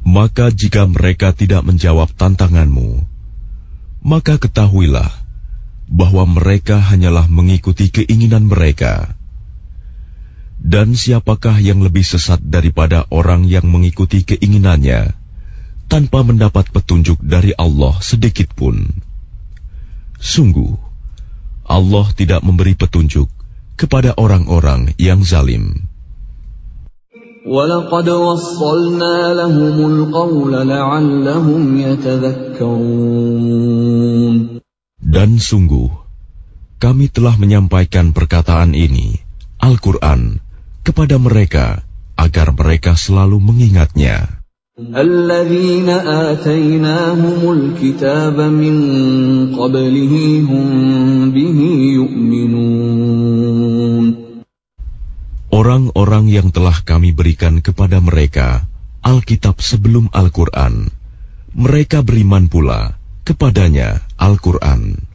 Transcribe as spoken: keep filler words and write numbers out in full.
Maka jika mereka tidak menjawab tantanganmu, maka ketahuilah bahwa mereka hanyalah mengikuti keinginan mereka. Dan siapakah yang lebih sesat daripada orang yang mengikuti keinginannya tanpa mendapat petunjuk dari Allah sedikit pun? Sungguh, Allah tidak memberi petunjuk kepada orang-orang yang zalim. وَلَقَدْ وَصَّلْنَا لَهُمُ الْقَوْلَ لَعَلَّهُمْ يَتَذَكَّرُونَ. Dan sungguh, kami telah menyampaikan perkataan ini, Al-Quran, kepada mereka, agar mereka selalu mengingatnya. الَّذِينَ آتَيْنَاهُمُ الْكِتَابَ مِنْ قَبْلِهِ هُمْ بِهِ يُؤْمِنُونَ. Orang-orang yang telah kami berikan kepada mereka Alkitab sebelum Al-Quran, mereka beriman pula kepadanya Al-Quran.